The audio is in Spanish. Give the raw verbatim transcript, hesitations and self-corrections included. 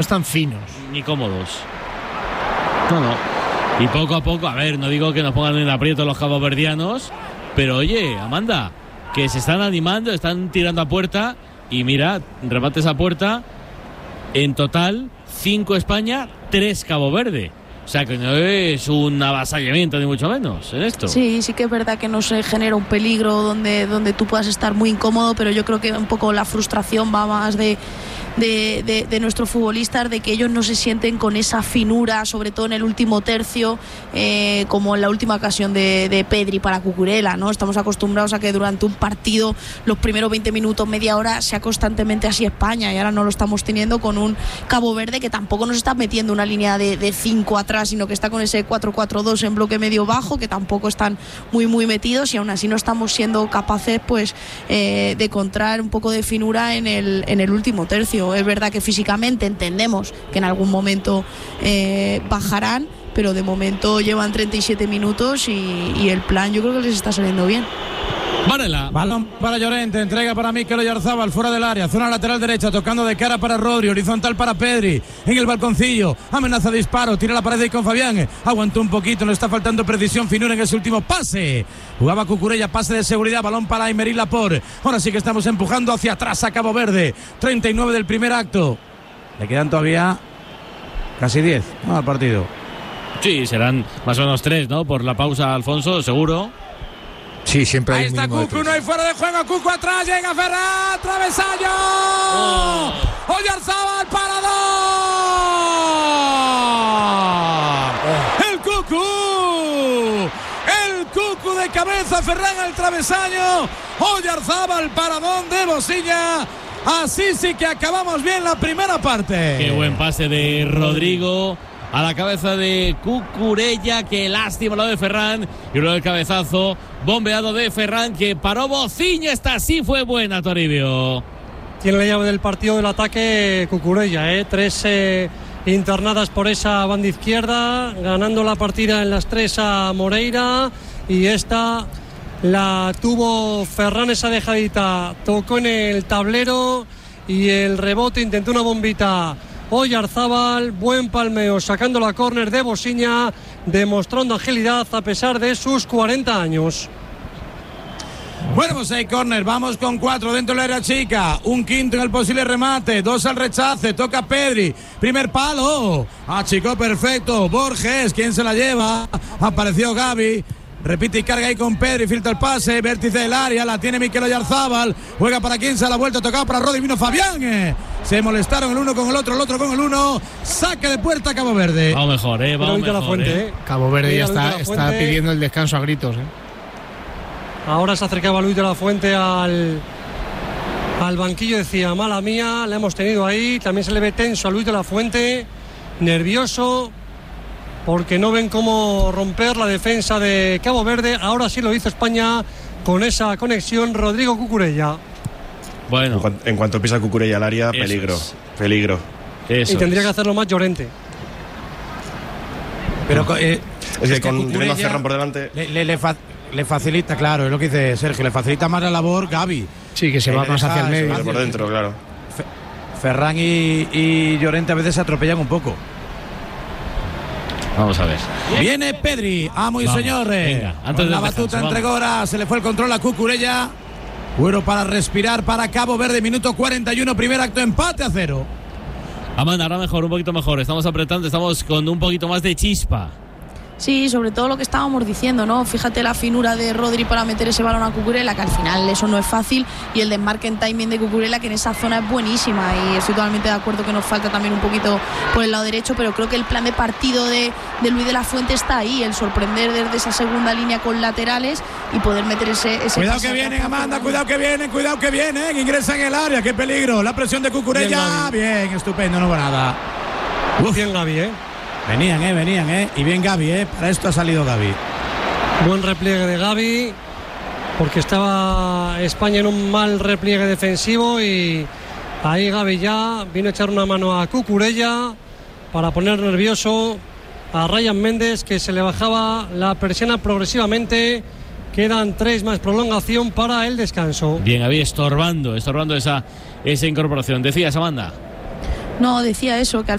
están finos. Ni cómodos. No, no. Y poco a poco, a ver, no digo que nos pongan en aprieto los caboverdianos, pero oye, Amanda, que se están animando, están tirando a puerta y mira, remate esa puerta. En total, cinco España, tres Cabo Verde. O sea que no es un avasallamiento ni mucho menos en esto. Sí, sí que es verdad que no se genera un peligro donde, donde tú puedas estar muy incómodo, pero yo creo que un poco la frustración va más de, de, de, de nuestros futbolistas, de que ellos no se sienten con esa finura, sobre todo en el último tercio, eh, como en la última ocasión de, de Pedri para Cucurella, ¿no? Estamos acostumbrados a que durante un partido, los primeros veinte minutos, media hora, sea constantemente así España, y ahora no lo estamos teniendo con un Cabo Verde que tampoco nos está metiendo una línea de, de cinco atrás, sino que está con ese cuatro cuatro dos en bloque medio bajo, que tampoco están muy muy metidos, y aún así no estamos siendo capaces pues eh, de encontrar un poco de finura en el, en el último tercio. Es verdad que físicamente entendemos que en algún momento eh, bajarán, pero de momento llevan treinta y siete minutos y, y el plan yo creo que les está saliendo bien. Varela. Balón para Llorente, entrega para Mikel Oyarzabal, fuera del área, zona lateral derecha, tocando de cara para Rodri, horizontal para Pedri, en el balconcillo, amenaza de disparo, tira la pared ahí con Fabián, aguantó un poquito, no está faltando precisión, finura en ese último pase, jugaba Cucurella, pase de seguridad, balón para Aymeric Laporte, ahora sí que estamos empujando hacia atrás a Cabo Verde, treinta y nueve del primer acto, le quedan todavía casi diez, ¿no?, al partido. Sí, serán más o menos tres, ¿no?, por la pausa, Alfonso, seguro. Sí, siempre hay ahí un está mínimo de Cucu, tres. no hay fuera de juego, Cucu atrás, llega Ferran, travesaño, Oh. Oyarzabal, parador, oh. el Cucu, el Cucu de cabeza, Ferran al travesaño, Oyarzabal, paradón de Bosiña. Así sí que acabamos bien la primera parte. Qué buen pase de Rodrigo a la cabeza de Cucurella, qué lástima lo de Ferran, y luego el cabezazo bombeado de Ferran que paró Bociña. Esta sí fue buena, Toribio. Tiene la llave del partido del ataque Cucurella, ¿eh? tres eh, internadas por esa banda izquierda, ganando la partida en las tres a Moreira, y esta la tuvo Ferran, esa dejadita, tocó en el tablero y el rebote, intentó una bombita Oyarzabal, buen palmeo, sacando la córner de Bosiña, demostrando agilidad a pesar de sus cuarenta años. Bueno, pues hay córner, vamos con cuatro dentro del área chica, un quinto en el posible remate, dos al rechace, toca Pedri, primer palo, achicó perfecto, Borges, ¿quién se la lleva? Apareció Gavi. Repite y carga ahí con Pedri, filtra el pase, vértice del área, la tiene Mikel Oyarzabal, juega para quien se la vuelta, tocado para Rodri, vino Fabián, eh. se molestaron el uno con el otro, el otro con el uno, saque de puerta Cabo Verde. Vamos mejor, eh, vamos mejor, la fuente, eh. eh. Cabo Verde ya está, Fuente. está pidiendo el descanso a gritos, eh. Ahora se acercaba Luis de la Fuente al, al banquillo, decía, mala mía, la hemos tenido ahí, también se le ve tenso a Luis de la Fuente, nervioso, porque no ven cómo romper la defensa de Cabo Verde. Ahora sí lo hizo España con esa conexión, Rodrigo Cucurella. Bueno, En cuanto, en cuanto pisa Cucurella al área, Eso peligro, es. peligro. eso Y tendría es. que hacerlo más Llorente. Pero eh, Es que es que con teniendo a Cucurella Ferran por delante. le, le, le, fa- le facilita, claro, es lo que dice Sergio, le facilita más la labor Gavi. Sí, que se Eh, va le más deja hacia el medio. espacio. Por dentro, claro. Ferran y, y Llorente a veces se atropellan un poco. Vamos a ver. Viene Pedri, amo y Vamos, señores. venga, antes Con del la descanso, batuta vamos. entre Gora, se le fue el control a Cucurella. Bueno para respirar para Cabo Verde, minuto cuarenta y uno, primer acto, empate a cero. Amanda, ahora mejor, un poquito mejor. Estamos apretando, estamos con un poquito más de chispa. Sí, sobre todo lo que estábamos diciendo, ¿no? Fíjate la finura de Rodri para meter ese balón a Cucurella, que al final eso no es fácil, y el desmarque en timing de Cucurella, que en esa zona es buenísima, y estoy totalmente de acuerdo que nos falta también un poquito por el lado derecho, pero creo que el plan de partido de, de Luis de la Fuente está ahí, el sorprender desde esa segunda línea con laterales y poder meter ese, ese Cuidado pase que atrás vienen, para Amanda, Ferran. cuidado que vienen, cuidado que vienen, ingresa en el área, qué peligro, la presión de Cucurella, bien, estupendo, no va nada. Uf. Bien Gavi, ¿eh? Venían, eh, venían, eh, y bien Gavi, eh, para esto ha salido Gavi. Buen repliegue de Gavi, porque estaba España en un mal repliegue defensivo, y ahí Gavi ya vino a echar una mano a Cucurella para poner nervioso a Ryan Méndez, que se le bajaba la persiana progresivamente. Quedan tres más prolongación para el descanso. Bien, había estorbando, estorbando esa, esa incorporación. Decías, Amanda. No, decía eso, que al